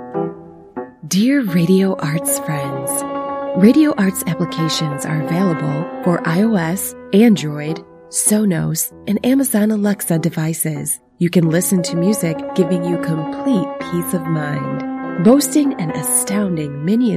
Dear Radio Arts friends, Radio Arts applications are available for iOS, Android, Sonos, and Amazon Alexa devices. You can listen to music giving you complete peace of mind. Boasting an astounding mini